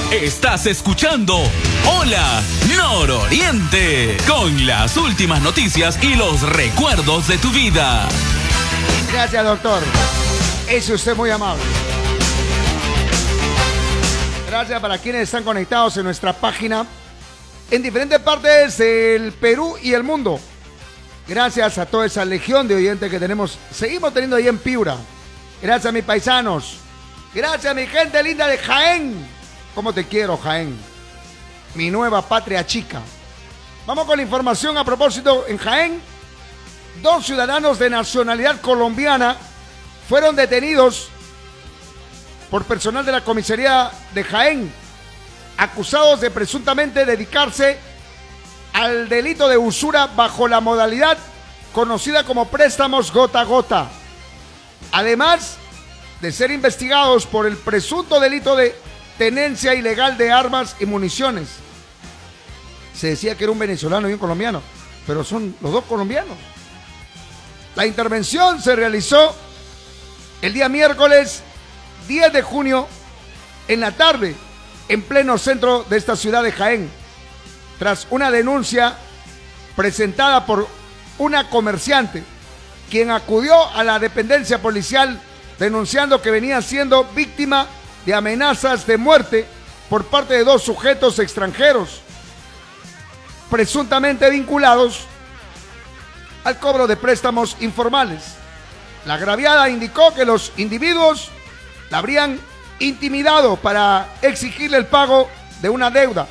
Estás escuchando Hola Nororiente, con las últimas noticias y los recuerdos de tu vida. Gracias, doctor. Es usted muy amable. Gracias para quienes están conectados en nuestra página en diferentes partes del Perú y el mundo. Gracias a toda esa legión de oyentes que tenemos. Seguimos teniendo ahí en Piura. Gracias a mis paisanos. Gracias a mi gente linda de Jaén. ¿Cómo te quiero, Jaén? Mi nueva patria chica. Vamos con la información a propósito. En Jaén, 2 ciudadanos de nacionalidad colombiana fueron detenidos por personal de la comisaría de Jaén, acusados de presuntamente dedicarse al delito de usura bajo la modalidad conocida como préstamos gota a gota. Además de ser investigados por el presunto delito de tenencia ilegal de armas y municiones. Se decía que era un venezolano y un colombiano, pero son los dos colombianos. La intervención se realizó el día miércoles 10 de junio en la tarde, en pleno centro de esta ciudad de Jaén, tras una denuncia presentada por una comerciante, quien acudió a la dependencia policial denunciando que venía siendo víctima de amenazas de muerte por parte de 2 sujetos extranjeros, presuntamente vinculados al cobro de préstamos informales. La agraviada indicó que los individuos la habrían intimidado para exigirle el pago de una deuda.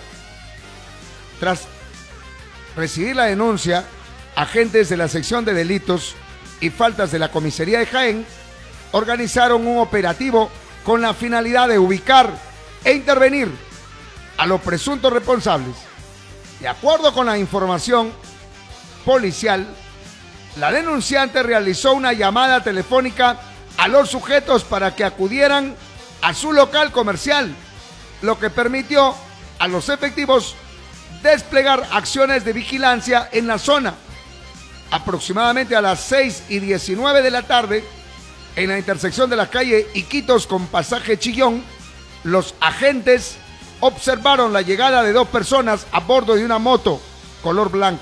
Tras recibir la denuncia, agentes de la sección de delitos y faltas de la comisaría de Jaén organizaron un operativo con la finalidad de ubicar e intervenir a los presuntos responsables. De acuerdo con la información policial, la denunciante realizó una llamada telefónica a los sujetos para que acudieran a su local comercial, lo que permitió a los efectivos desplegar acciones de vigilancia en la zona. Aproximadamente a las 6:19 de la tarde, en la intersección de la calle Iquitos con pasaje Chillón, los agentes observaron la llegada de 2 personas a bordo de una moto color blanco.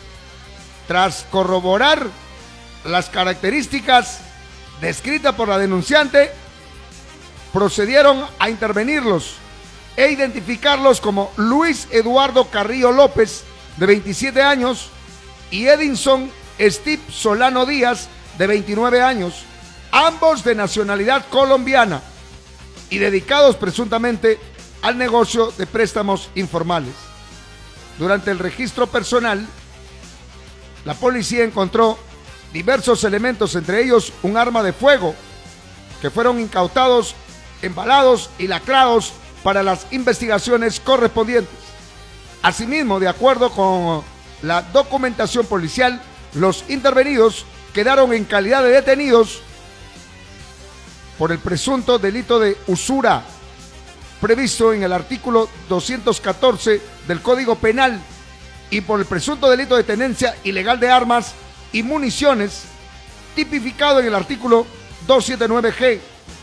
Tras corroborar las características descritas por la denunciante, procedieron a intervenirlos e identificarlos como Luis Eduardo Carrillo López, de 27 años, y Edinson Steve Solano Díaz, de 29 años, ambos de nacionalidad colombiana y dedicados presuntamente al negocio de préstamos informales. Durante el registro personal, la policía encontró diversos elementos, entre ellos un arma de fuego, que fueron incautados, embalados y lacrados para las investigaciones correspondientes. Asimismo, de acuerdo con la documentación policial, los intervenidos quedaron en calidad de detenidos por el presunto delito de usura previsto en el artículo 214 del Código Penal y por el presunto delito de tenencia ilegal de armas y municiones tipificado en el artículo 279G.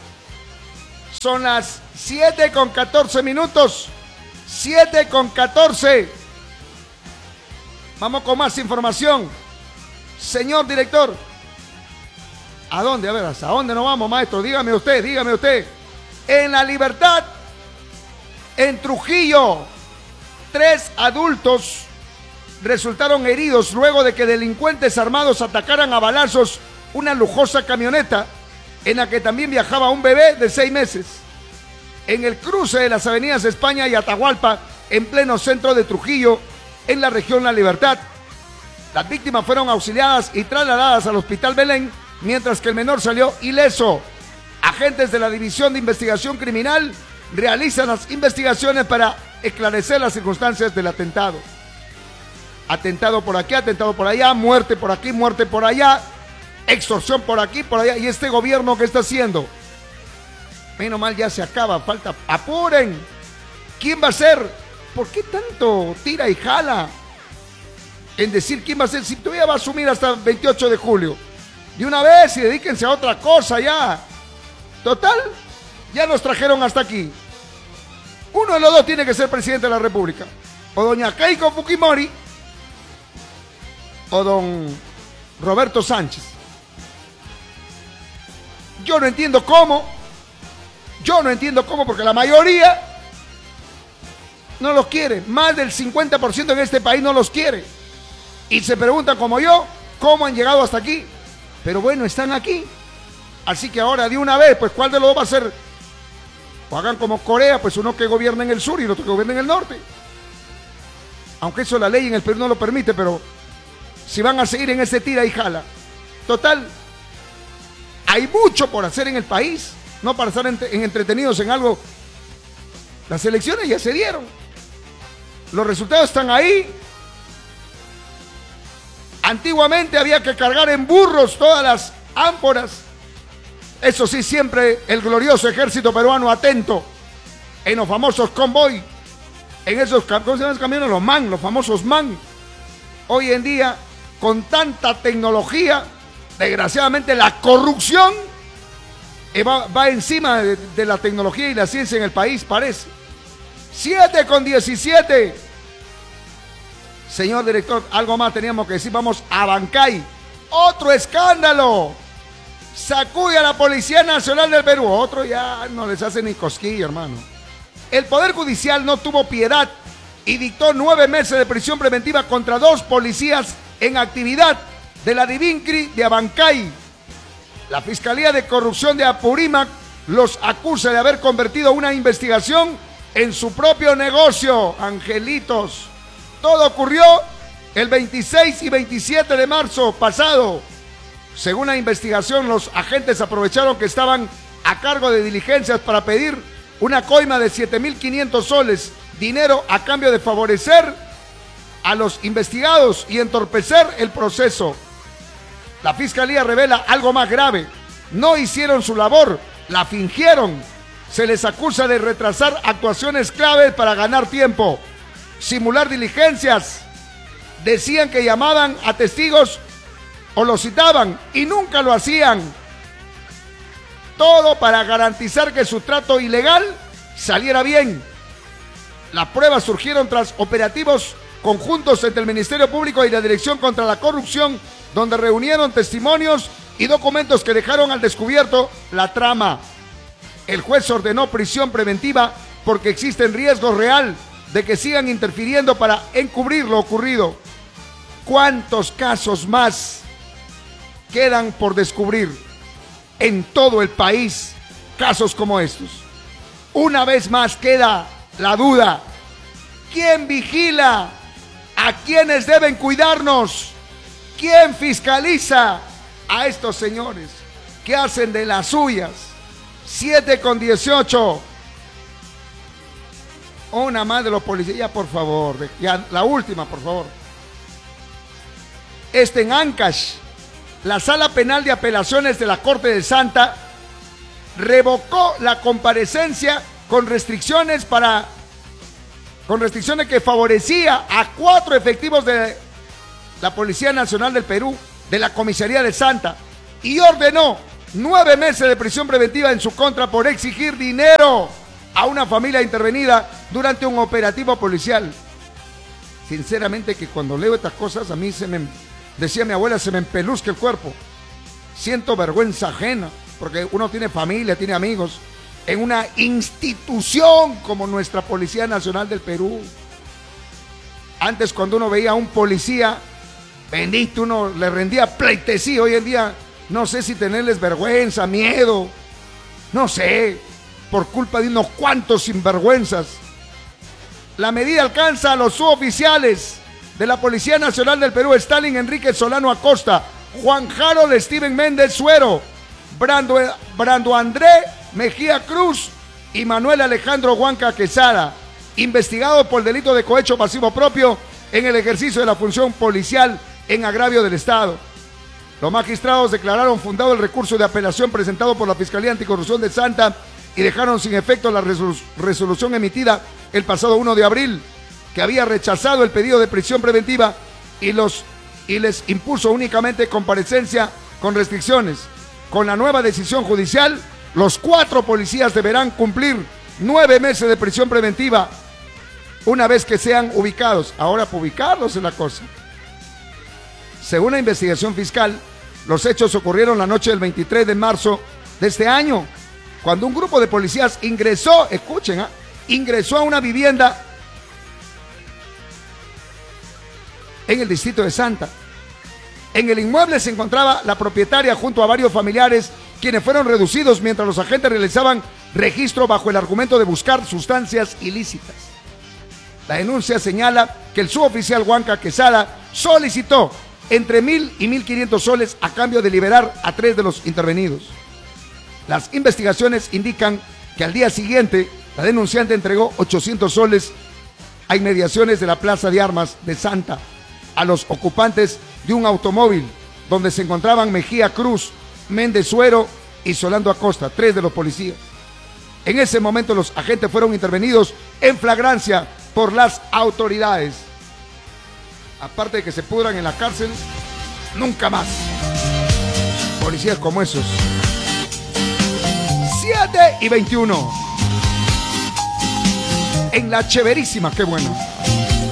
Son las 7:14. 7:14. Vamos con más información. Señor director, ¿a dónde? A ver, ¿hasta dónde nos vamos, maestro? Dígame usted. En La Libertad, en Trujillo, 3 adultos resultaron heridos luego de que delincuentes armados atacaran a balazos una lujosa camioneta en la que también viajaba un bebé de 6 meses. En el cruce de las avenidas España y Atahualpa, en pleno centro de Trujillo, en la región La Libertad. Las víctimas fueron auxiliadas y trasladadas al Hospital Belén, mientras que el menor salió ileso. Agentes de la División de Investigación Criminal realizan las investigaciones para esclarecer las circunstancias del atentado. Atentado por aquí, atentado por allá, muerte por aquí, muerte por allá, extorsión por aquí, por allá. ¿Y este gobierno qué está haciendo? Menos mal, ya se acaba, falta, apuren. ¿Quién va a ser? ¿Por qué tanto tira y jala en decir quién va a ser? Si todavía va a asumir hasta el 28 de julio. De una vez y dedíquense a otra cosa ya. Total, ya nos trajeron hasta aquí. Uno de los dos tiene que ser presidente de la República. O doña Keiko Fujimori o don Roberto Sánchez. Yo no entiendo cómo, porque la mayoría no los quiere. Más del 50% en este país no los quiere. Y se preguntan como yo, ¿cómo han llegado hasta aquí? Pero bueno, están aquí. Así que ahora de una vez, pues ¿cuál de los dos va a ser? O hagan como Corea, pues uno que gobierna en el sur y el otro que gobierna en el norte. Aunque eso la ley en el Perú no lo permite, pero si van a seguir en ese tira y jala. Total, hay mucho por hacer en el país, no para estar entretenidos en algo. Las elecciones ya se dieron. Los resultados están ahí. Antiguamente había que cargar en burros todas las ámforas. Eso sí, siempre el glorioso ejército peruano atento en los famosos convoy, en esos, ¿cómo se llaman los camiones? Los MAN, los famosos MAN. Hoy en día, con tanta tecnología, desgraciadamente la corrupción va encima de la tecnología y la ciencia en el país, parece. 7:17. Señor director, algo más teníamos que decir. Vamos a Bancay. Otro escándalo. Sacude a la Policía Nacional del Perú. Otro ya no les hace ni cosquilla, hermano. El Poder Judicial no tuvo piedad y dictó 9 meses de prisión preventiva contra 2 policías en actividad de la Divincri de Abancay. La Fiscalía de Corrupción de Apurímac los acusa de haber convertido una investigación en su propio negocio. Angelitos. Todo ocurrió el 26 y 27 de marzo pasado. Según la investigación, los agentes aprovecharon que estaban a cargo de diligencias para pedir una coima de 7.500 soles, dinero a cambio de favorecer a los investigados y entorpecer el proceso. La Fiscalía revela algo más grave. No hicieron su labor, la fingieron. Se les acusa de retrasar actuaciones claves para ganar tiempo, simular diligencias. Decían que llamaban a testigos o los citaban y nunca lo hacían. Todo para garantizar que su trato ilegal saliera bien. Las pruebas surgieron tras operativos conjuntos entre el Ministerio Público y la Dirección contra la Corrupción, donde reunieron testimonios y documentos que dejaron al descubierto la trama. El juez ordenó prisión preventiva porque existe riesgo real de que sigan interfiriendo para encubrir lo ocurrido. ¿Cuántos casos más quedan por descubrir en todo el país? Casos como estos. Una vez más queda la duda. ¿Quién vigila a quienes deben cuidarnos? ¿Quién fiscaliza a estos señores que hacen de las suyas? 7:18. Una más de los policías, ya por favor, ya la última, por favor. En Ancash, la Sala Penal de Apelaciones de la Corte de Santa revocó la comparecencia con restricciones que favorecía a 4 efectivos de la Policía Nacional del Perú, de la Comisaría de Santa, y ordenó 9 meses de prisión preventiva en su contra por exigir dinero a una familia intervenida durante un operativo policial. Sinceramente que cuando leo estas cosas a mí decía mi abuela, se me empeluzca el cuerpo. Siento vergüenza ajena, porque uno tiene familia, tiene amigos, en una institución como nuestra Policía Nacional del Perú. Antes, cuando uno veía a un policía, bendito, uno le rendía pleitesía. Hoy en día, no sé si tenerles vergüenza, miedo, no sé, por culpa de unos cuantos sinvergüenzas. La medida alcanza a los suboficiales de la Policía Nacional del Perú: Stalin Enrique Solano Acosta, Juan Harold Steven Méndez Suero, Brando André Mejía Cruz y Manuel Alejandro Huanca Quesada, investigados por delito de cohecho pasivo propio en el ejercicio de la función policial en agravio del Estado. Los magistrados declararon fundado el recurso de apelación presentado por la Fiscalía Anticorrupción de Santa y dejaron sin efecto la resolución emitida el pasado 1 de abril, que había rechazado el pedido de prisión preventiva y les impuso únicamente comparecencia con restricciones. Con la nueva decisión judicial, los 4 policías deberán cumplir 9 meses de prisión preventiva una vez que sean ubicados. Ahora, para ubicarlos es la cosa. Según la investigación fiscal, los hechos ocurrieron la noche del 23 de marzo de este año, cuando un grupo de policías ingresó a una vivienda en el distrito de Santa. En el inmueble se encontraba la propietaria junto a varios familiares, quienes fueron reducidos mientras los agentes realizaban registro bajo el argumento de buscar sustancias ilícitas. La denuncia señala que el suboficial Huanca Quesada solicitó entre 1,000 y 1,500 soles a cambio de liberar a 3 de los intervenidos. Las investigaciones indican que al día siguiente la denunciante entregó 800 soles a inmediaciones de la Plaza de Armas de Santa a los ocupantes de un automóvil donde se encontraban Mejía Cruz, Méndez Suero y Solando Acosta, 3 de los policías. En ese momento los agentes fueron intervenidos en flagrancia por las autoridades. Aparte de que se pudran en la cárcel, nunca más. Policías como esos. 7:21. En la Chéverísima, qué bueno.